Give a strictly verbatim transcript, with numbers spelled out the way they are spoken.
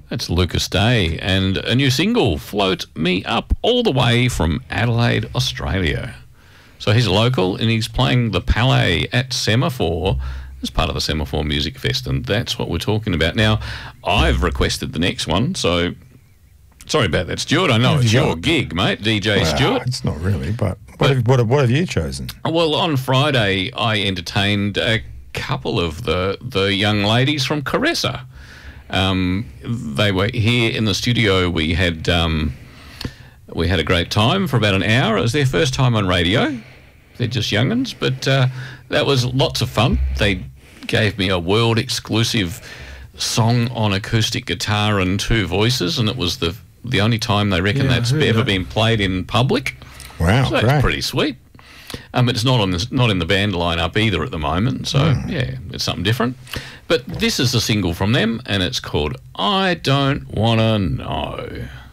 That's Lucas Day and a new single, Float Me Up, all the way from Adelaide, Australia. So he's a local and he's playing the Palais at Semaphore as part of the Semaphore Music Fest, and that's what we're talking about. Now, I've requested the next one, so sorry about that, Stuart. I know What have it's you your got? gig, mate, D J Well, Stuart. it's not really, but what, have, what, have, what have you chosen? Well, on Friday, I entertained a couple of the, the young ladies from Caressa. Um, they were here in the studio. We had um, we had a great time for about an hour. It was their first time on radio. They're just young'uns, but uh, that was lots of fun. They gave me a world exclusive song on acoustic guitar and two voices, and it was the the only time they reckon Yeah, I that's heard ever that. been played in public. Wow, So that's great. pretty sweet. Um, it's not on this, not in the band lineup either at the moment, so Mm. yeah, it's something different. But this is a single from them, and it's called I Don't Wanna Know.